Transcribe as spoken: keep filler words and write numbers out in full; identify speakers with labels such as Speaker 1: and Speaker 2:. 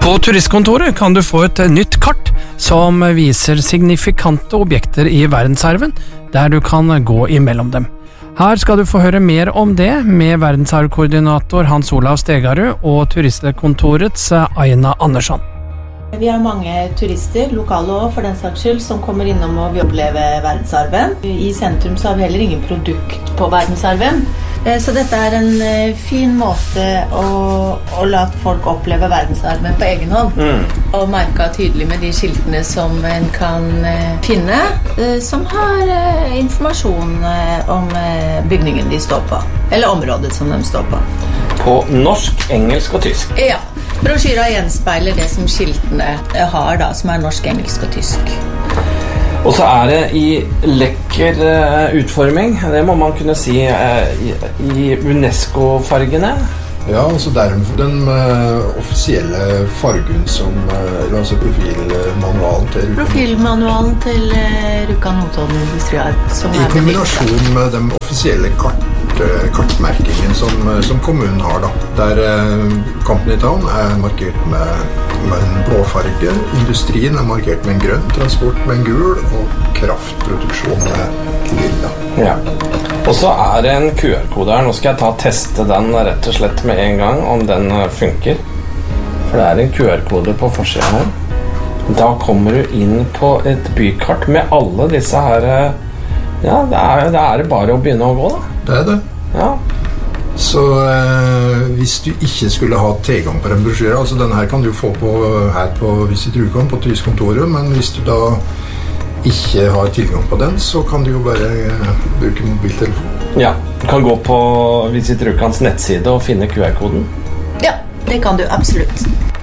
Speaker 1: På turistkontoret kan du få et nytt kart som viser signifikante objekter i verdensarven, der du kan gå imellom dem. Her skal du få høre mer om det med verdensarvkoordinator Hans Olav Stegarud og turistkontorets Aina Andersson.
Speaker 2: Vi har mange turister, lokale også for den saks skyld, som kommer innom og vil oppleve verdensarven. I sentrum så har vi heller ingen produkt på verdensarven. Så dette er en fin måte å, å la folk oppleve verdensarven på egen hånd. Mm. Og merke tydelig med de skiltene som en kan finne, som har informasjon om bygningen de står på, eller området som de står på.
Speaker 3: På norsk, engelsk og tysk?
Speaker 2: Ja. Brosjyra gjenspeiler det som skiltene har da, som er norsk, engelsk og tysk.
Speaker 3: Og så er det i lekker utforming, det må man kunne si, i UNESCO-fargene.
Speaker 4: Ja, altså det er den uh, offisielle fargen som, uh, altså profilmanualen til Rjukan.
Speaker 2: Profilmanualen til uh, Rjukan Notodden Industriarv.
Speaker 4: I kombinasjon med den offisielle kart, uh, kartmerkingen som, uh, som kommunen har da. Der uh, Company Town er markert med, med en blå farge, industrien er markert med en grønn, transport med en gul, og kraftproduksjon med lilla.
Speaker 3: Ja. Og så er det en Q R-kode her. Nå skal jeg ta og teste den rett og slett med en gang, om den funker. For det er en Q R-kode på forsiden her. Da kommer du inn på et bykart med alle disse her. Ja, det er, det er bare å begynne å gå da.
Speaker 4: Det er det.
Speaker 3: Ja.
Speaker 4: Så eh, hvis du ikke skulle ha tilgang på en brosjyre, altså den her kan du få på, her på Visit Rjukan på turistkontoret, men hvis du da ikke har tilgang på den, så kan du jo bare uh, bruke mobiltelefon.
Speaker 3: Ja, du kan gå på Visit Rjukans nettside og finne Q R-koden.
Speaker 2: Ja, det kan du absolutt.